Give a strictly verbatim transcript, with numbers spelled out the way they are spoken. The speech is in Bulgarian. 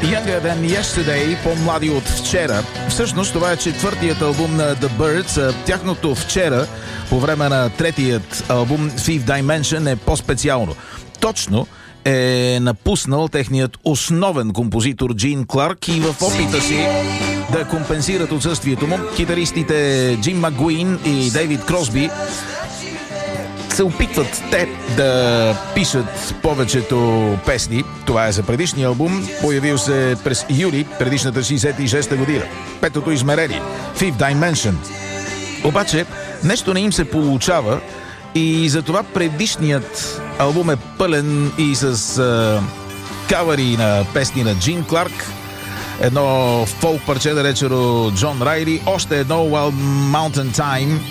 Younger Than Yesterday, по-млади от вчера. Всъщност това е четвъртият албум на The Byrds. Тяхното вчера, по време на третият албум Fifth Dimension, е по-специално. Точно е напуснал техният основен композитор Джин Кларк и в опита си да компенсират отсъствието му, китаристите Джим Макгуин и Дейвид Кросби се опитват те да пишат повечето песни. Това е за предишния албум, появил се през юли предишната шейсет и шеста година. Петото измерение, Fifth Dimension. Обаче нещо не им се получава и затова предишният албум е пълен и с uh, кавъри на песни на Джин Кларк, едно фолк парче, наречено Джон Райли, още едно Wild Mountain Time